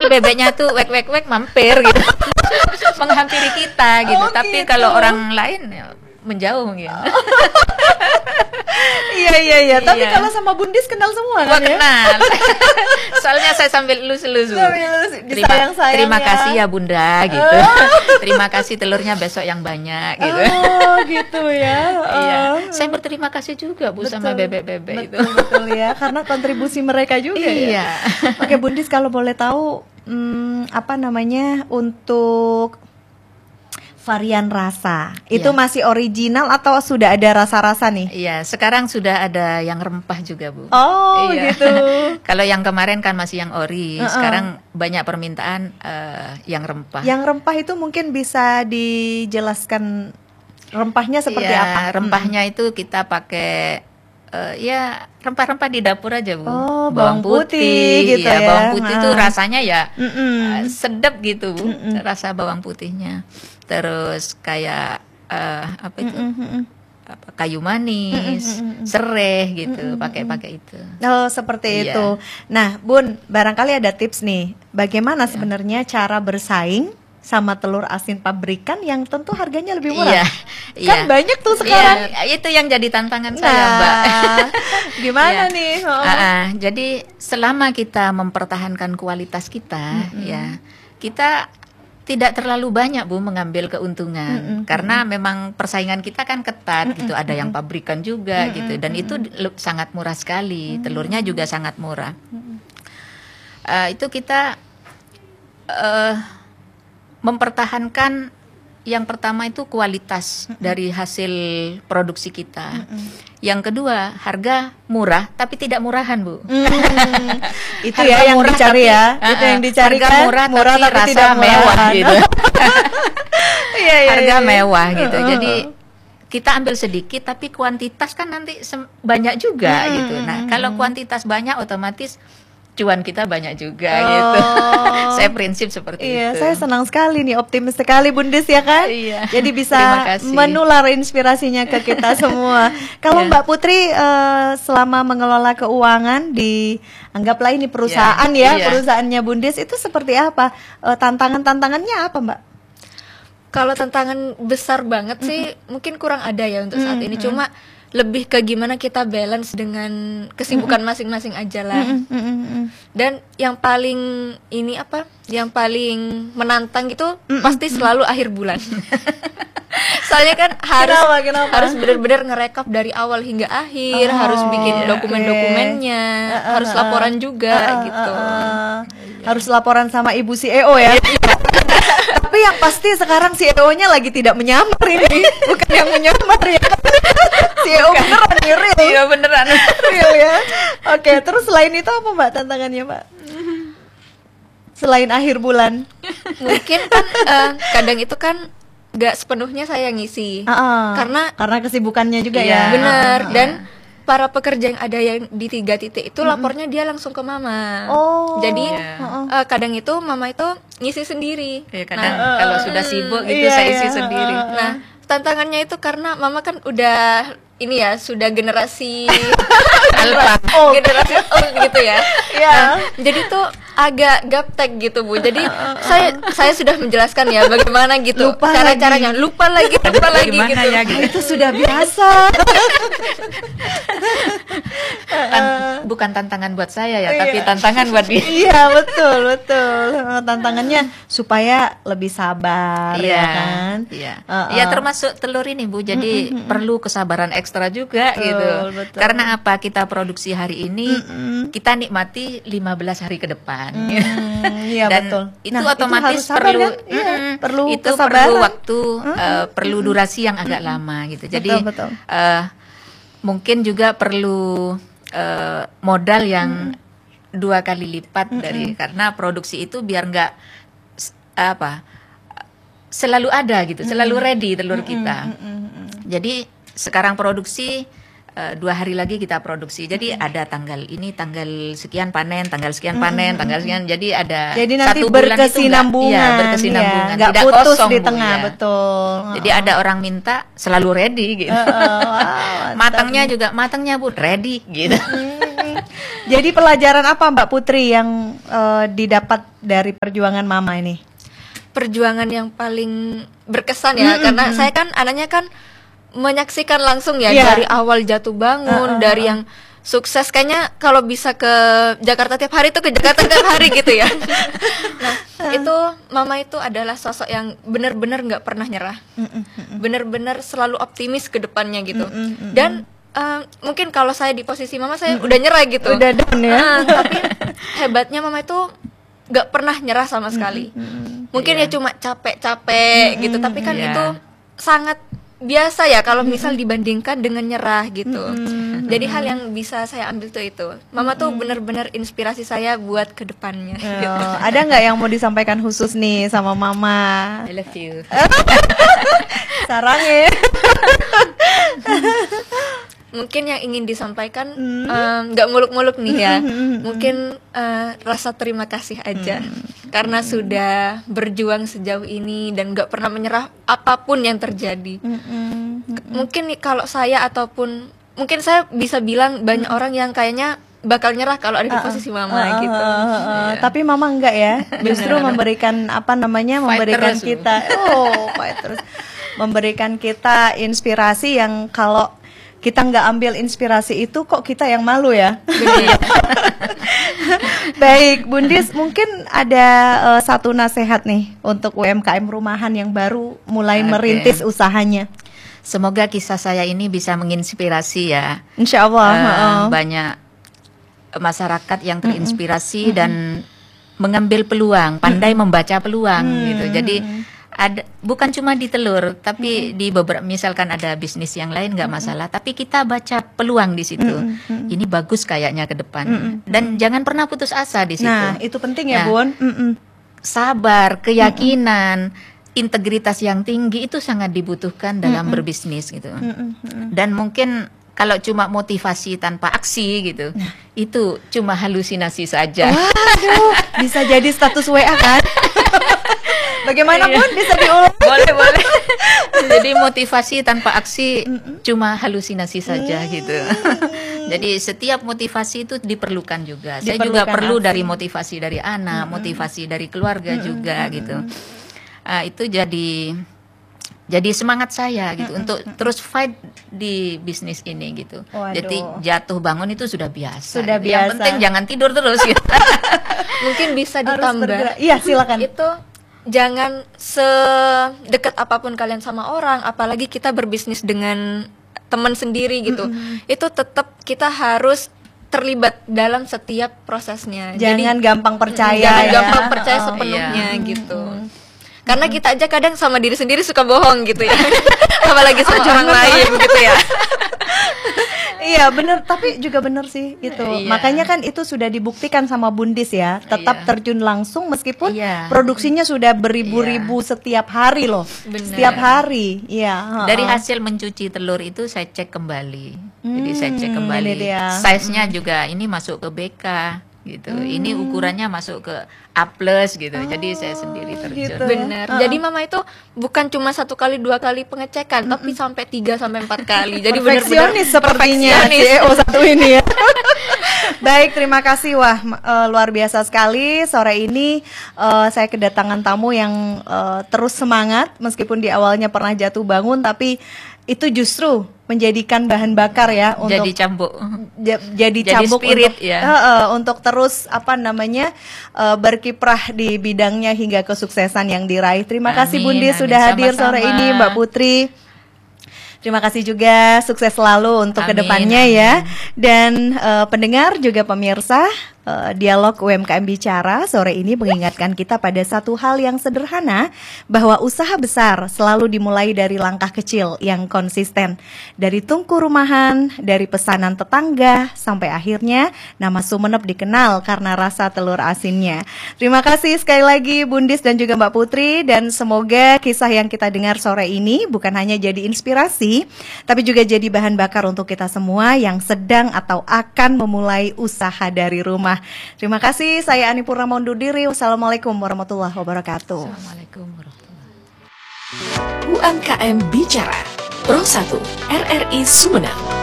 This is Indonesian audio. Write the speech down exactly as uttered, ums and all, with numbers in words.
bebeknya tuh wek wek wek mampir gitu. Menghampiri kita gitu. Oh, Tapi gitu. kalau orang lain ya, menjauh gitu. Iya iya iya. Tapi Iya. kalau sama Bundis kenal semua Gua kan ya? kenal. Soalnya saya sambil elus-elus. Bu. Sambil elus, Terima, disayang-sayang terima ya. kasih ya Bunda gitu. Terima kasih telurnya besok yang banyak gitu. Oh gitu ya. Iya. Oh. Saya berterima kasih juga Bu sama Betul. bebek-bebek itu. Betul betul ya. Karena kontribusi mereka juga ya. Iya. Oke Bundis, kalau boleh tahu hmm, apa namanya untuk varian rasa itu Iya. masih original atau sudah ada rasa-rasa nih? Iya, sekarang sudah ada yang rempah juga Bu. Oh Iya. gitu. Kalau yang kemarin kan masih yang ori, Uh-uh. sekarang banyak permintaan eh, yang rempah. Yang rempah itu mungkin bisa dijelaskan rempahnya seperti Iya, apa? rempahnya itu kita pakai eh, ya rempah-rempah di dapur aja Bu. Oh, bawang putih gitu ya. Bawang putih itu Ah. rasanya ya Mm-mm. eh, sedap gitu Bu, Mm-mm. rasa bawang putihnya. Terus kayak eh, apa itu? Mm-mm. Apa, kayu manis, Mm-mm. sereh gitu, pakai-pakai itu. Oh seperti Iya. itu. Nah Bun, barangkali ada tips nih, bagaimana sebenarnya cara bersaing sama telur asin pabrikan yang tentu harganya lebih murah? Iya, Kan iya. banyak tuh sekarang. Iya, itu yang jadi tantangan saya, Mbak. Nah, gimana Iya. nih? Oh. Ah, ah. Jadi selama kita mempertahankan kualitas kita, ya kita tidak terlalu banyak Bu mengambil keuntungan. Mm-mm. Karena memang persaingan kita kan ketat gitu. Ada yang pabrikan juga gitu, dan itu lu- sangat murah sekali. Telurnya juga sangat murah. Eh, itu kita eh, mempertahankan yang pertama itu kualitas dari hasil produksi kita. Yang kedua, harga murah tapi tidak murahan, Bu. Hmm, itu Harga ya yang murah dicari tapi- ya, Ah, itu yang ah. dicari Harga kan murah, murah tapi tapi, rasa tidak mewah murahan. gitu. Iya, iya, Harga iya. mewah gitu. Uh, uh, Jadi uh. kita ambil sedikit tapi kuantitas kan nanti sem- banyak juga Hmm, gitu. Nah, hmm, kalau hmm. kuantitas banyak otomatis cuan kita banyak juga Oh. gitu. Saya prinsip seperti Iya, itu. saya senang sekali nih, optimis sekali Bundis ya kan. Iya. Jadi bisa Terima kasih. menular inspirasinya ke kita semua. Kalau Iya. Mbak Putri eh, selama mengelola keuangan di anggaplah ini perusahaan Iya, ya, iya. perusahaannya Bundis itu seperti apa? Eh, tantangan-tantangannya apa, Mbak? Kalau tantangan besar banget sih mungkin kurang ada ya untuk saat ini. Cuma lebih ke gimana kita balance dengan kesibukan masing-masing aja lah. Mm, mm, mm, mm. Dan yang paling ini apa? Yang paling menantang itu pasti selalu akhir bulan. Soalnya kan harus Kenapa, kenapa? harus benar-benar ngerekap dari awal hingga akhir, Oh, harus bikin oke. dokumen-dokumennya, Uh, uh, harus uh, laporan juga uh, uh, gitu. uh, uh. Harus laporan sama Ibu C E O ya. Tapi yang pasti sekarang C E O-nya lagi tidak menyamar ini, bukan yang menyamar ya. C E O beneran nih, real. Iya beneran. Real ya. Oke, terus selain itu apa Mbak tantangannya Mbak? Selain akhir bulan. Mungkin kan eh, kadang itu kan nggak sepenuhnya saya ngisi. Ah, ah. Karena karena kesibukannya juga Iya. ya. benar Ah, dan para pekerja yang ada yang di tiga titik itu lapornya dia langsung ke mama. Oh. Jadi Iya. eh, kadang itu mama itu ngisi sendiri. Ya, kadang Nah, kalau sudah sibuk gitu Iya, saya isi iya. sendiri. nah, tantangannya itu karena mama kan udah ini ya sudah generasi Alfa. oh generasi old gitu ya. Iya. Nah, jadi tuh agak gaptek gitu Bu. Jadi saya saya sudah menjelaskan ya bagaimana gitu Lupa cara-caranya. Lupa lagi, lupa lagi Gimana gitu. ya gitu. Itu sudah biasa. Tan- bukan tantangan buat saya ya, Iya. tapi tantangan buat dia. Iya betul betul. Eh, Tantangannya supaya lebih sabar ya kan. Iya. Uh-uh. Ya termasuk telur ini Bu. Jadi perlu kesabaran ekstra juga Betul, gitu. betul. Karena apa? Kita produksi hari ini, Mm-mm. kita nikmati lima belas hari ke depan. Hmm, iya Dan betul. itu Nah, otomatis harus sabar, perlu kan? Iya, mm, perlu itu kesabaran. perlu waktu, eh, perlu durasi yang agak lama gitu. Jadi Betul, betul. eh, mungkin juga perlu eh, modal yang dua kali lipat dari karena produksi itu biar nggak s- apa selalu ada gitu, selalu ready telur kita. Jadi sekarang produksi eh, dua hari lagi kita produksi. Jadi ada tanggal ini tanggal sekian panen, tanggal sekian panen, tanggal sekian. Jadi ada Jadi nanti satu bulan itu nggak- berkesinambungan, iya, berkesinambungan, ya, nggak tidak putus kosong, di Bu, tengah, ya. betul. Jadi ada orang minta selalu ready gitu. Heeh, wow, mantap Matangnya nih. juga matangnya Bu ready gitu. Hmm. Jadi pelajaran apa Mbak Putri yang uh, didapat dari perjuangan Mama ini? Perjuangan yang paling berkesan ya, mm-hmm. karena saya kan anaknya kan menyaksikan langsung ya, yeah. dari awal jatuh bangun, uh, uh, dari yang sukses, kayaknya kalau bisa ke Jakarta tiap hari tuh ke Jakarta tiap hari gitu ya. Nah itu Mama itu adalah sosok yang benar-benar nggak pernah nyerah, benar-benar selalu optimis ke depannya gitu. Dan uh, mungkin kalau saya di posisi Mama, saya udah nyerah gitu, udah down ya. Uh, tapi hebatnya Mama itu nggak pernah nyerah sama sekali. Mungkin yeah. ya cuma capek-capek gitu, tapi kan yeah. itu sangat biasa ya kalau misal dibandingkan dengan nyerah gitu. Mm-hmm. Jadi hal yang bisa saya ambil tuh itu, Mama tuh benar-benar inspirasi saya buat kedepannya. Oh, gitu. Ada nggak yang mau disampaikan khusus nih sama Mama? I love you. Sarang ya. Mungkin yang ingin disampaikan nggak mm. um, muluk-muluk nih ya. Mm-hmm. Mungkin uh, rasa terima kasih aja mm. karena sudah berjuang sejauh ini dan nggak pernah menyerah apapun yang terjadi. Mm-hmm. Mungkin nih, kalau saya ataupun mungkin saya bisa bilang banyak mm. orang yang kayaknya bakal nyerah kalau ada di posisi Mama uh, uh, gitu. Uh, uh, uh, yeah. Tapi Mama enggak ya. Justru memberikan apa namanya? memberikan Fighters. kita oh, fighters. Memberikan kita inspirasi yang kalau kita nggak ambil inspirasi itu kok kita yang malu ya. Baik, Bundis, mungkin ada uh, satu nasihat nih untuk U M K M rumahan yang baru mulai okay. merintis usahanya. Semoga kisah saya ini bisa menginspirasi ya. Insya Allah. Uh, uh. Banyak masyarakat yang terinspirasi mm-hmm. dan mengambil peluang, pandai mm-hmm. membaca peluang mm-hmm. gitu. Jadi ada, bukan cuma di telur, tapi mm-hmm. di beberapa, misalkan ada bisnis yang lain nggak masalah, mm-hmm. tapi kita baca peluang di situ. Mm-hmm. Ini bagus kayaknya ke depan. Mm-hmm. Dan jangan pernah putus asa di situ. Nah, itu penting ya, nah, Bun. Mm-hmm. Sabar, keyakinan, mm-hmm. integritas yang tinggi itu sangat dibutuhkan dalam mm-hmm. berbisnis gitu. Mm-hmm. Dan mungkin kalau cuma motivasi tanpa aksi gitu, nah. itu cuma halusinasi saja. Waduh, bisa jadi status W A kan? Bagaimanapun bisa diulang. Boleh, boleh. Jadi motivasi tanpa aksi mm-mm. cuma halusinasi saja mm. gitu. Jadi setiap motivasi itu diperlukan juga. Diperlukan Saya juga perlu aksi. Dari motivasi dari anak, mm-mm. motivasi dari keluarga mm-mm. juga gitu. Uh, itu jadi jadi semangat saya gitu mm-mm. untuk terus fight di bisnis ini gitu. Waduh. Jadi jatuh bangun itu sudah biasa. Sudah gitu. biasa. Yang penting jangan tidur terus gitu. Mungkin bisa ditambah. Iya, silakan. Itu jangan sedekat apapun kalian sama orang, apalagi kita berbisnis dengan teman sendiri gitu. Mm-hmm. Itu tetap kita harus terlibat dalam setiap prosesnya. Jangan Jadi, gampang percaya. Jangan ya. gampang percaya oh, sepenuhnya iya. gitu. Mm-hmm. Karena kita aja kadang sama diri sendiri suka bohong gitu ya. Apalagi sama oh, orang lain gitu ya. Iya benar, tapi juga benar sih itu. Iya. Makanya kan itu sudah dibuktikan sama Bundis ya, tetap iya. terjun langsung meskipun iya. produksinya sudah beribu-ribu iya. setiap hari loh. Bener. Setiap hari. Iya. Dari hasil mencuci telur itu saya cek kembali. Hmm, Jadi saya cek kembali. Size-nya hmm. juga ini masuk ke B K gitu. Hmm. Ini ukurannya masuk ke A plus gitu. Oh, jadi saya sendiri terjun. Gitu, benar. ya? Jadi Mama itu bukan cuma satu kali dua kali pengecekan, mm-hmm. tapi sampai tiga sampai empat kali. Jadi benar-benar sepertinya C E O satu ini ya. Baik, terima kasih. Wah, uh, luar biasa sekali. Sore ini uh, saya kedatangan tamu yang uh, terus semangat meskipun di awalnya pernah jatuh bangun, tapi itu justru menjadikan bahan bakar ya untuk jadi cambuk, j- jadi cambuk jadi spirit, untuk ya. uh, uh, untuk terus apa namanya uh, berkiprah di bidangnya hingga kesuksesan yang diraih. Terima amin, kasih Bundis amin, sudah hadir sama-sama. Sore ini, Mbak Putri. Terima kasih juga, sukses selalu untuk amin, kedepannya amin. Ya. Dan uh, pendengar juga pemirsa, uh, dialog U M K M Bicara sore ini mengingatkan kita pada satu hal yang sederhana, bahwa usaha besar selalu dimulai dari langkah kecil yang konsisten. Dari tungku rumahan, dari pesanan tetangga, sampai akhirnya nama Sumenep dikenal karena rasa telur asinnya. Terima kasih sekali lagi Bundis dan juga Mbak Putri, dan semoga kisah yang kita dengar sore ini bukan hanya jadi inspirasi, tapi juga jadi bahan bakar untuk kita semua yang sedang atau akan memulai usaha dari rumah. Terima kasih, saya Ani Purnama undur diri. Wassalamualaikum warahmatullahi wabarakatuh. Assalamualaikum warahmatullahi wabarakatuh. U M K M Bicara Pro satu R R I Sumenep.